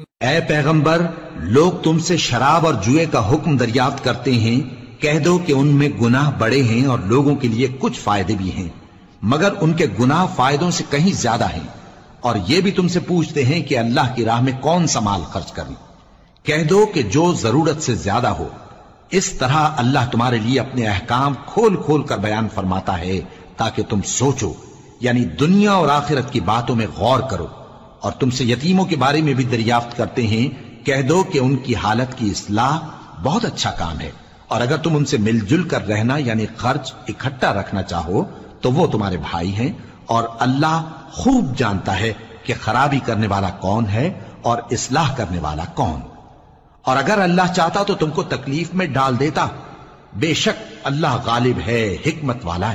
ऐ पैगंबर, लोग तुमसे शराब और जुए का हुक्म दरियाफ्त करते हैं। कह दो कि उनमें गुनाह बड़े हैं और लोगों के लिए कुछ फायदे भी हैं, मगर उनके गुनाह फायदों से कहीं ज्यादा हैं। और ये भी तुमसे पूछते हैं कि अल्लाह की राह में कौन सा माल खर्च करें। कह दो कि जो जरूरत से ज्यादा हो। इस तरह अल्लाह तुम्हारे लिए अपने अहकाम खोल खोल कर बयान फरमाता है ताकि तुम सोचो, यानी दुनिया और आखिरत की बातों में गौर करो। और तुमसे यतीमों के बारे में भी दरियाफ्त करते हैं। कह दो कि उनकी हालत की इस्लाह बहुत अच्छा काम है, और अगर तुम उनसे मिलजुल कर रहना यानी खर्च इकट्ठा रखना चाहो तो वो तुम्हारे भाई हैं। और अल्लाह खूब जानता है कि खराबी करने वाला कौन है और इस्लाह करने वाला कौन। और अगर अल्लाह चाहता तो तुमको तकलीफ में डाल देता। बेशक अल्लाह गालिब है, हिकमत वाला है।